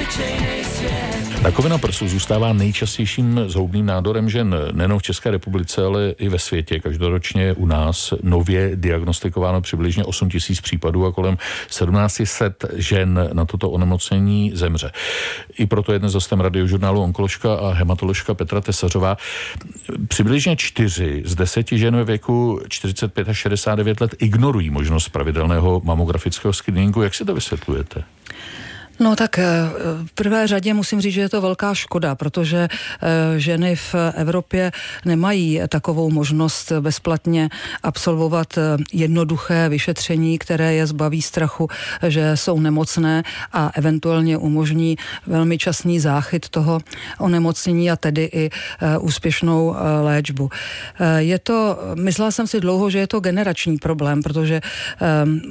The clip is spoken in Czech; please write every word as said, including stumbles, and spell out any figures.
Rakovina prsu zůstává nejčastějším zhoubným nádorem žen nejen v České republice, ale i ve světě. Každoročně u nás nově diagnostikováno přibližně osm tisíc případů a kolem sedmnáct set žen na toto onemocnění zemře. I proto je dnes hostem Radiožurnálu onkoložka a hematoložka Petra Tesařová. Přibližně čtyři z deseti žen ve věku čtyřicet pět až šedesát devět let ignorují možnost pravidelného mamografického screeningu. Jak si to vysvětlujete? No tak v prvé řadě musím říct, že je to velká škoda, protože ženy v Evropě nemají takovou možnost bezplatně absolvovat jednoduché vyšetření, které je zbaví strachu, že jsou nemocné a eventuálně umožní velmi časný záchyt toho onemocnění a tedy i úspěšnou léčbu. Je to, myslela jsem si dlouho, že je to generační problém, protože